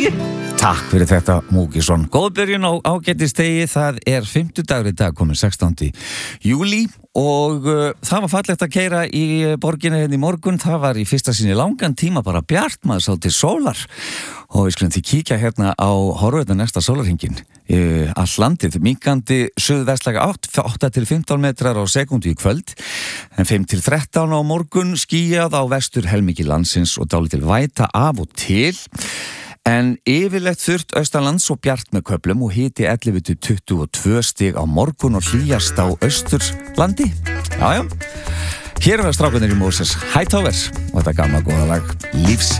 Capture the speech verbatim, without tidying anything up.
Takk fyrir þetta, Múkisson. Góð byrjun á ágætistegi. Það er fimmtudagur í dag, komin sextándi júlí og uh, það var fallegt að keyra í borginni hérna í morgun. Það var í fyrsta sinni langan tíma bara bjart, maður sá til sólar og við skulum því kíkja hérna á horfurnar næsta sólarhringinn. Uh, all landið, minkandi suðvestlæga átt, átta til fimmtán metrar á sekundu í kvöld, en fimm til þrettán á morgun, skýjað á vestur helmingi landsins og dálítil væta af og til. En yfirleitt þurrt austanlands og bjart með köflum og hiti ellefu til tuttugu og tvö stig á morgun og hlýjast á austurlandi. Jájá. Hér er það strákarnir í Moses Hightower og þetta gamla góða lag Lífs